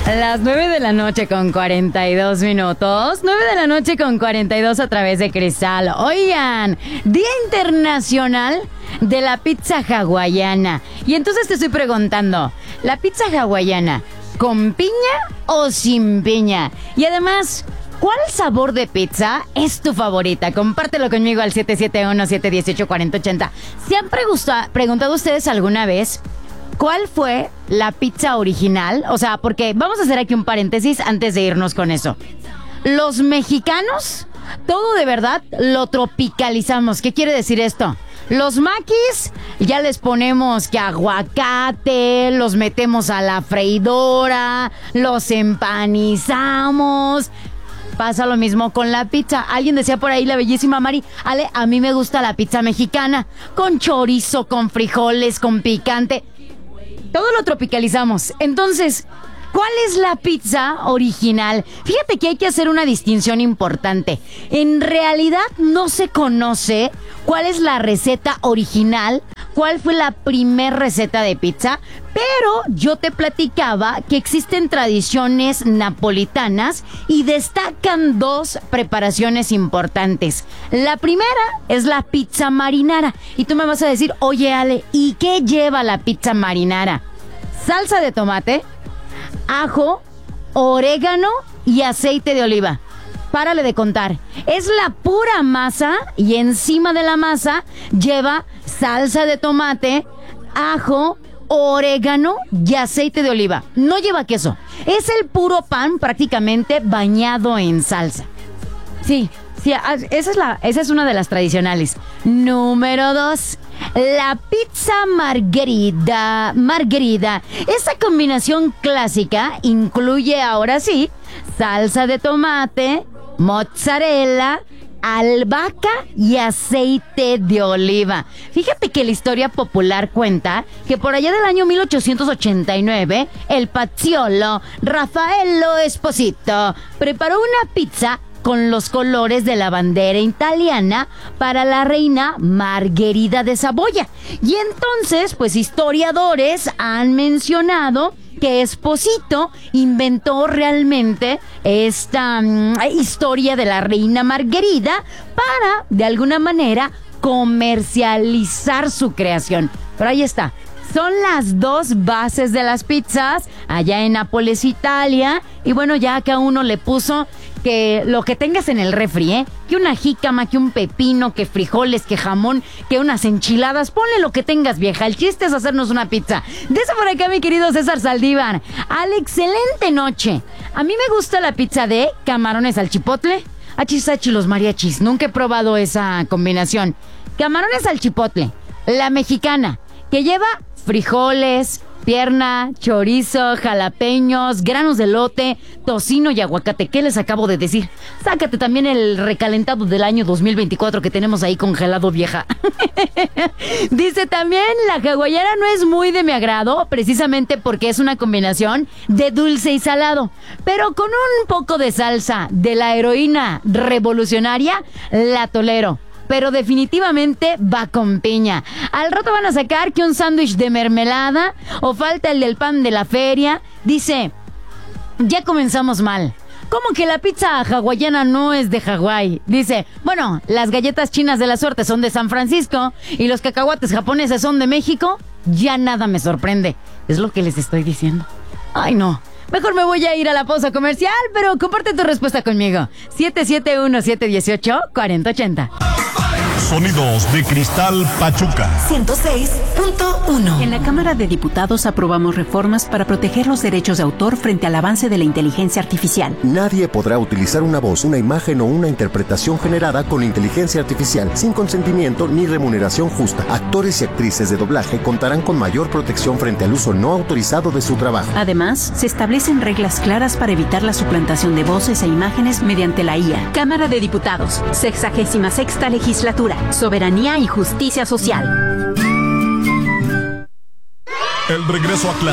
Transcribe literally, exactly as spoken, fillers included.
Las nueve de la noche con cuarenta y dos minutos. nueve de la noche con cuarenta y dos a través de Cristal. Oigan, Día Internacional de la Pizza Hawaiana. Y entonces te estoy preguntando, ¿la pizza hawaiana con piña o sin piña? Y además, ¿cuál sabor de pizza es tu favorita? Compártelo conmigo al siete siete uno, siete uno ocho, cuatro cero ocho cero. ¿Se han preguntado, preguntado ustedes alguna vez cuál fue la pizza original? O sea, porque vamos a hacer aquí un paréntesis antes de irnos con eso. Los mexicanos, todo de verdad lo tropicalizamos. ¿Qué quiere decir esto? Los maquis, ya les ponemos que aguacate, los metemos a la freidora, los empanizamos. Pasa lo mismo con la pizza. Alguien decía por ahí, la bellísima Mari, Ale, a mí me gusta la pizza mexicana, con chorizo, con frijoles, con picante. Todo lo tropicalizamos. Entonces, ¿cuál es la pizza original? Fíjate que hay que hacer una distinción importante. En realidad no se conoce cuál es la receta original, cuál fue la primer receta de pizza, pero yo te platicaba que existen tradiciones napolitanas y destacan dos preparaciones importantes. La primera es la pizza marinara. Y tú me vas a decir, oye Ale, ¿y qué lleva la pizza marinara? Salsa de tomate, ajo, orégano y aceite de oliva. Párale de contar. Es la pura masa y encima de la masa lleva salsa de tomate, ajo, orégano y aceite de oliva. No lleva queso. Es el puro pan prácticamente bañado en salsa. Sí, sí, esa es, la, esa es una de las tradicionales. Número dos. La pizza margherita. Margherita. Esta combinación clásica incluye ahora sí salsa de tomate, mozzarella, albahaca y aceite de oliva. Fíjate que la historia popular cuenta que por allá del año mil ochocientos ochenta y nueve, el pazziolo Raffaello Esposito preparó una pizza con los colores de la bandera italiana para la reina Margherita de Saboya. Y entonces, pues historiadores han mencionado que Esposito inventó realmente esta um, historia de la reina Margherita para, de alguna manera, comercializar su creación. Pero ahí está. Son las dos bases de las pizzas allá en Nápoles, Italia. Y bueno, ya cada uno le puso que lo que tengas en el refri, ¿eh? Que una jícama, que un pepino, que frijoles, que jamón, que unas enchiladas. Ponle lo que tengas, vieja. El chiste es hacernos una pizza. De eso por acá, mi querido César Saldívar. Al excelente noche. A mí me gusta la pizza de camarones al chipotle. Achisachi los mariachis. Nunca he probado esa combinación. Camarones al chipotle. La mexicana, que lleva frijoles, pierna, chorizo, jalapeños, granos de elote, tocino y aguacate. ¿Qué les acabo de decir? Sácate también el recalentado del año dos mil veinticuatro que tenemos ahí congelado, vieja. Dice también, la hawaiana no es muy de mi agrado, precisamente porque es una combinación de dulce y salado. Pero con un poco de salsa de la heroína revolucionaria, la tolero. Pero definitivamente va con piña. Al rato van a sacar que un sándwich de mermelada o falta el del pan de la feria. Dice, ya comenzamos mal. ¿Cómo que la pizza hawaiana no es de Hawái? Dice, bueno, las galletas chinas de la suerte son de San Francisco y los cacahuates japoneses son de México. Ya nada me sorprende. Es lo que les estoy diciendo. Ay, no. Mejor me voy a ir a la pausa comercial, pero comparte tu respuesta conmigo. siete siete uno, siete uno ocho, cuatro cero ocho cero. Sonidos de Cristal Pachuca ciento seis punto uno. En la Cámara de Diputados aprobamos reformas para proteger los derechos de autor frente al avance de la inteligencia artificial. Nadie podrá utilizar una voz, una imagen o una interpretación generada con inteligencia artificial sin consentimiento ni remuneración justa. Actores y actrices de doblaje contarán con mayor protección frente al uso no autorizado de su trabajo. Además, se establecen reglas claras para evitar la suplantación de voces e imágenes mediante la I A. Cámara de Diputados, sexagésima sexta legislatura. Soberanía y justicia social. El regreso a clase.